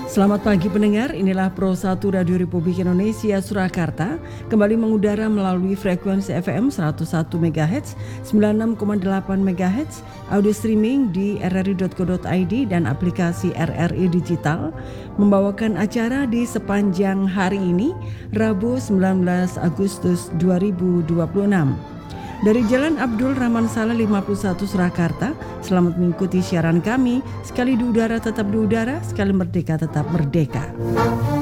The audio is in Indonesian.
Selamat pagi pendengar, inilah Pro 1 Radio Republik Indonesia Surakarta kembali mengudara melalui frekuensi FM 101 MHz, 96,8 MHz, audio streaming di rri.co.id dan aplikasi RRI Digital, membawakan acara di sepanjang hari ini, Rabu 19 Agustus 2026. Dari Jalan Abdul Rahman Saleh 51 Surakarta, selamat mengikuti siaran kami. Sekali di udara tetap di udara, sekali merdeka tetap merdeka.